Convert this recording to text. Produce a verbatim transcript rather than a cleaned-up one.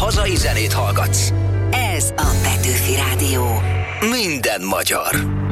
hazai zenét hallgatsz. Ez a Petőfi Rádió. Minden magyar.